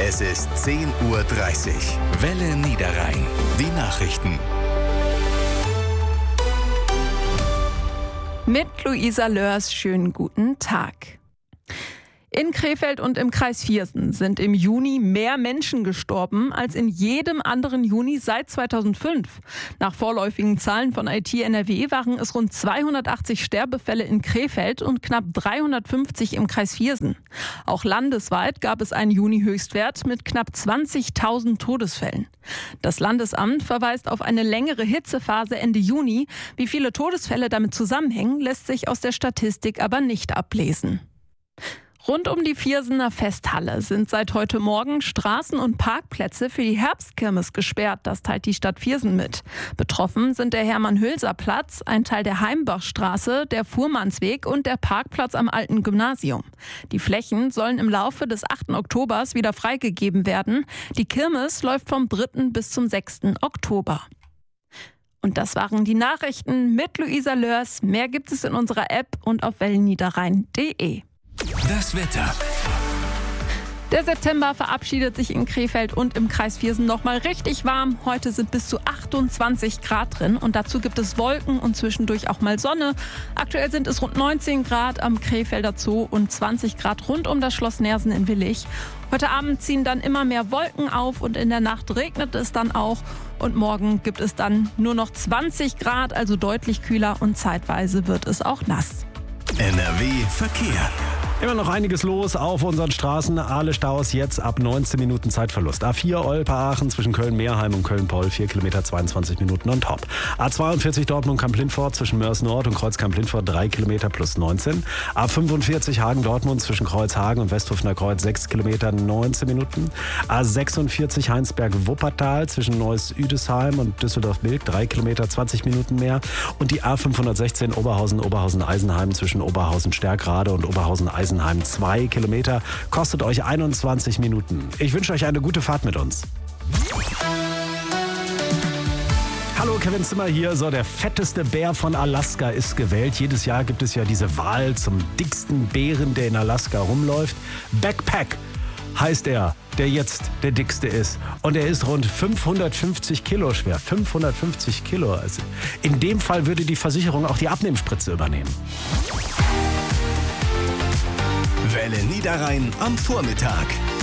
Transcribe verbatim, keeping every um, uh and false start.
Es ist zehn Uhr dreißig. Welle Niederrhein. Die Nachrichten. Mit Luisa Lörs, schönen guten Tag. In Krefeld und im Kreis Viersen sind im Juni mehr Menschen gestorben als in jedem anderen Juni seit zweitausendfünf. Nach vorläufigen Zahlen von I T N R W waren es rund zweihundertachtzig Sterbefälle in Krefeld und knapp dreihundertfünfzig im Kreis Viersen. Auch landesweit gab es einen Juni-Höchstwert mit knapp zwanzigtausend Todesfällen. Das Landesamt verweist auf eine längere Hitzephase Ende Juni. Wie viele Todesfälle damit zusammenhängen, lässt sich aus der Statistik aber nicht ablesen. Rund um die Viersener Festhalle sind seit heute Morgen Straßen und Parkplätze für die Herbstkirmes gesperrt. Das teilt die Stadt Viersen mit. Betroffen sind der Hermann-Hülser-Platz, ein Teil der Heimbachstraße, der Fuhrmannsweg und der Parkplatz am Alten Gymnasium. Die Flächen sollen im Laufe des achten Oktobers wieder freigegeben werden. Die Kirmes läuft vom dritten bis zum sechsten Oktober. Und das waren die Nachrichten mit Luisa Lörs. Mehr gibt es in unserer App und auf wellenniederrhein punkt de. Das Wetter. Der September verabschiedet sich in Krefeld und im Kreis Viersen noch mal richtig warm. Heute sind bis zu achtundzwanzig Grad drin und dazu gibt es Wolken und zwischendurch auch mal Sonne. Aktuell sind es rund neunzehn Grad am Krefelder Zoo und zwanzig Grad rund um das Schloss Neersen in Willich. Heute Abend ziehen dann immer mehr Wolken auf und in der Nacht regnet es dann auch. Und morgen gibt es dann nur noch zwanzig Grad, also deutlich kühler und zeitweise wird es auch nass. N R W Verkehr. Immer noch einiges los auf unseren Straßen. Alle Staus jetzt ab neunzehn Minuten Zeitverlust. A vier Olpe-Aachen zwischen Köln-Meerheim und Köln-Poll, vier Kilometer, zweiundzwanzig Minuten on top. A zweiundvierzig Dortmund-Kamp-Lindfort zwischen Mörs-Nord und Kreuz-Kamp-Lindfort, drei Kilometer plus neunzehn. A fünfundvierzig Hagen-Dortmund zwischen Kreuzhagen und Westhofener Kreuz, sechs Kilometer, neunzehn Minuten. A sechsundvierzig Heinsberg-Wuppertal zwischen Neuss-Üdesheim und Düsseldorf-Bilk, drei Kilometer, zwanzig Minuten mehr. Und die A fünfhundertsechzehn Oberhausen-Oberhausen-Eisenheim zwischen Oberhausen-Stärkrade und Oberhausen-Eisenheim, zwei Kilometer, kostet euch einundzwanzig Minuten. Ich wünsche euch eine gute Fahrt mit uns. Hallo, Kevin Zimmer hier. So, der fetteste Bär von Alaska ist gewählt. Jedes Jahr gibt es ja diese Wahl zum dicksten Bären, der in Alaska rumläuft. Backpack heißt er, der jetzt der dickste ist. Und er ist rund fünfhundertfünfzig Kilo schwer. fünfhundertfünfzig Kilo. Also in dem Fall würde die Versicherung auch die Abnehmspritze übernehmen. Welle Niederrhein am Vormittag.